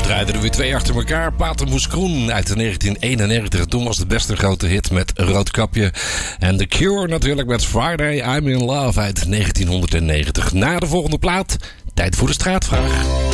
draaiden er weer 2 achter elkaar. Patermoes Kroen uit 1991. Toen was de beste grote hit met Roodkapje. En The Cure natuurlijk met Friday I'm in Love uit 1990. Na de volgende plaat, tijd voor de straatvraag.